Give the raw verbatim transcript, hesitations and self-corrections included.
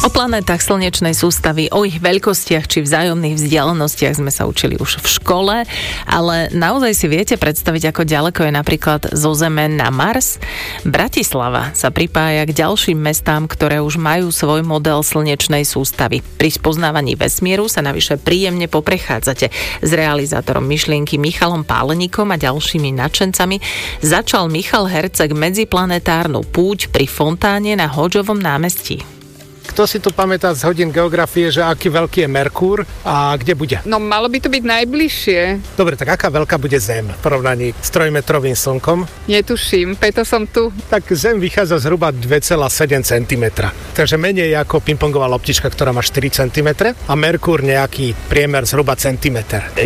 O planetách slnečnej sústavy, o ich veľkostiach či vzájomných vzdialenostiach sme sa učili už v škole, ale naozaj si viete predstaviť, ako ďaleko je napríklad zo Zeme na Mars? Bratislava sa pripája k ďalším mestám, ktoré už majú svoj model slnečnej sústavy. Pri spoznávaní vesmíru sa navyše príjemne poprechádzate. S realizátorom myšlienky Michalom Páleníkom a ďalšími nadšencami začal Michal Herceg medziplanetárnu púť pri fontáne na Hodžovom námestí. Kto si tu pamätá z hodín geografie, že aký veľký je Merkúr a kde bude? No malo by to byť najbližšie. Dobre, tak aká veľká bude Zem v porovnaní s trojmetrovým slnkom? Netuším, preto som tu. Tak Zem vychádza zhruba dva celé sedem centimetra. Takže menej ako pingpongová loptička, ktorá má štyri centimetre a Merkúr nejaký priemer zhruba centimeter.